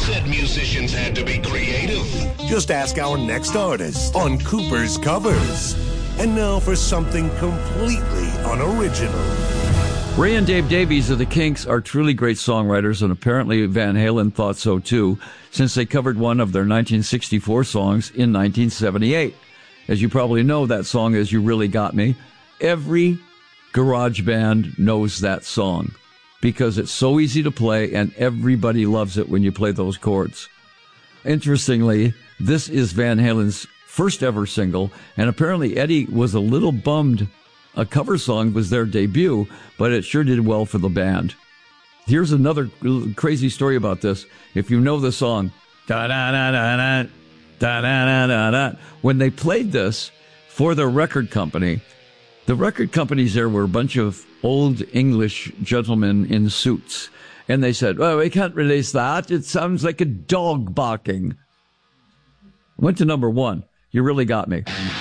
said musicians had to be creative. Just ask our next artist on Cooper's Covers. And now for something completely unoriginal. Ray and Dave Davies of the Kinks are truly great songwriters, and apparently Van Halen thought so too, since they covered one of their 1964 songs in 1978. As you probably know, that song is You Really Got Me. Every garage band knows that song because it's so easy to play and everybody loves it when you play those chords. Interestingly, this is Van Halen's first ever single, and apparently Eddie was a little bummed a cover song was their debut, but it sure did well for the band. Here's another crazy story about this. If you know the song, da-da-da-da-da, da-da-da-da-da, when they played this for the record companies there were a bunch of old English gentlemen in suits. And they said, well, we can't release that. It sounds like a dog barking. Went to number one. You Really Got Me.